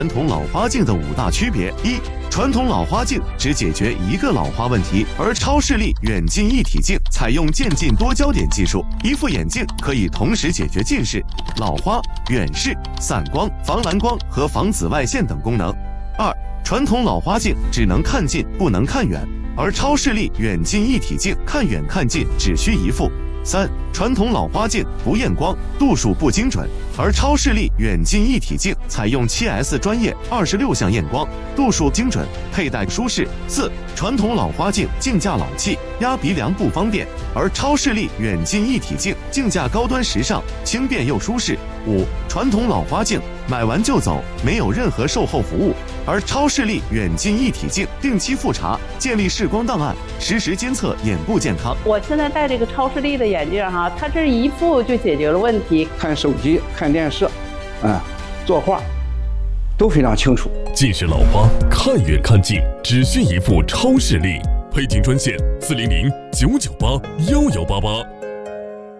传统老花镜的5大区别：一、传统老花镜只解决一个老花问题，而超视力远近一体镜采用渐近多焦点技术，一副眼镜可以同时解决近视、老花、远视、散光、防蓝光和防紫外线等功能。二、传统老花镜只能看近不能看远，而超视力远近一体镜看远看近只需一副。三、传统老花镜不验光，度数不精准，而超视力远近一体镜采用 7S 专业26项验光，度数精准，佩戴舒适。四、传统老花镜镜架老气，压鼻梁不方便，而超视力远近一体镜镜架高端时尚，轻便又舒适。五、传统老花镜买完就走，没有任何售后服务，而超视力远近一体镜定期复查，建立视光档案，实时监测眼部健康。 我现在戴这个超视力的眼镜哈，它这一副就解决了问题， 看手机、看电视，作画都非常清楚。 近视老花看远看近只需一副超视力，配镜专线400-998-1188。